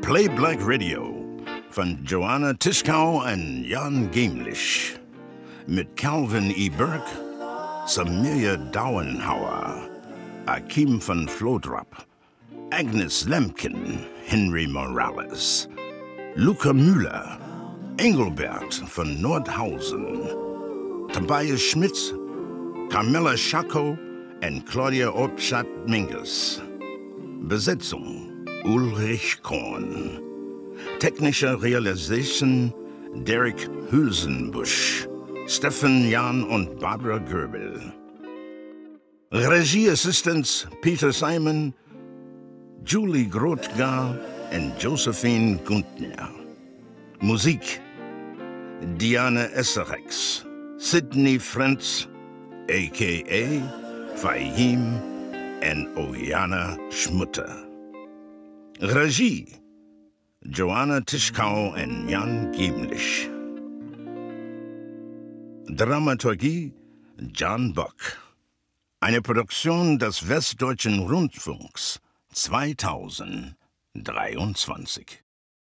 Play Black Radio von Joanna Tischkau und Jan Gemlich. Mit Calvin E. Burke, Samiria Dauenhauer, Akim van Vlodrop, Agnes Lemkin, Henry Morales, Luca Müller, Engelbert von Nordhausen, Tobias Schmitz, Carmela Schacko und Claudia Obstadt-Minges. Besetzung Ulrich Korn. Technische Realisation Derek Hülsenbusch, Steffen Jan und Barbara Göbel. Regieassistants Peter Simon, Julie Grothgar und Josephine Guntner. Musik Diane Esserex, Sidney Frenz, a.k.a. Fahim und Ohiana Schmutter. Regie Joanna Tischkau und Jan Gemlich. Dramaturgie John Bock. Eine Produktion des Westdeutschen Rundfunks 2023.